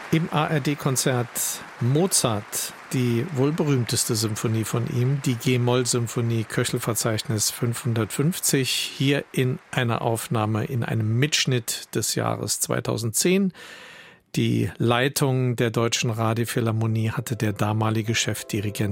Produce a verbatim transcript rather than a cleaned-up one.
Im A R D-Konzert Mozart, die wohl berühmteste Symphonie von ihm, die G-Moll-Symphonie, Köchelverzeichnis fünfhundertfünfzig, hier in einer Aufnahme, in einem Mitschnitt des Jahres zweitausendzehn. Die Leitung der Deutschen Radiophilharmonie hatte der damalige Chefdirigent